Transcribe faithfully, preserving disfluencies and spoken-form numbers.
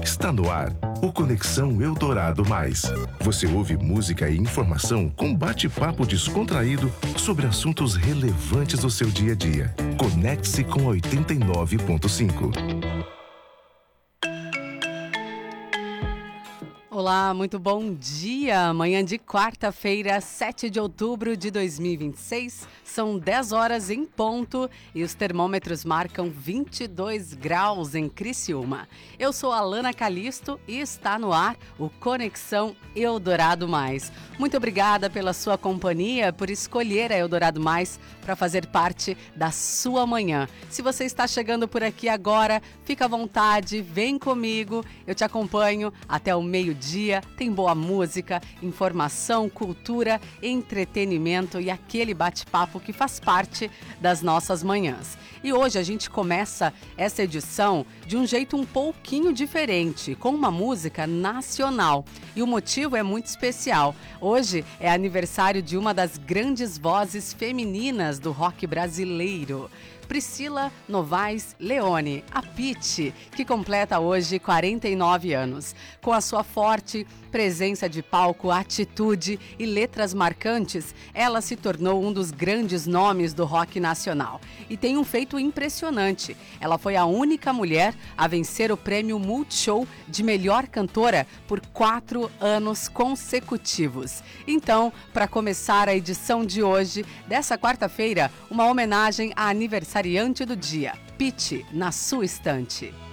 Está no ar o Conexão Eldorado Mais. Você ouve música e informação com bate-papo descontraído sobre assuntos relevantes do seu dia a dia. Conecte-se com oitenta e nove ponto cinco. Olá, muito bom dia! Manhã de quarta-feira, sete de outubro de dois mil e vinte e seis, são dez horas em ponto e os termômetros marcam vinte e dois graus em Criciúma. Eu sou a Alana Calisto e está no ar o Conexão Eldorado Mais. Muito obrigada pela sua companhia, por escolher a Eldorado Mais para fazer parte da sua manhã. Se você está chegando por aqui agora, fica à vontade, vem comigo, eu te acompanho até o meio-dia. Tem boa música, informação, cultura, entretenimento e aquele bate-papo que faz parte das nossas manhãs. E hoje a gente começa essa edição de um jeito um pouquinho diferente, com uma música nacional. E o motivo é muito especial. Hoje é aniversário de uma das grandes vozes femininas do rock brasileiro, Priscila Novaes Leone, a Pitty, que completa hoje quarenta e nove anos. Com a sua forte presença de palco, atitude e letras marcantes, ela se tornou um dos grandes nomes do rock nacional. E tem um feito impressionante. Ela foi a única mulher a vencer o prêmio Multishow de melhor cantora por quatro anos consecutivos. Então, para começar a edição de hoje, dessa quarta-feira, uma homenagem à aniversariante do dia, Pitty, na sua estante.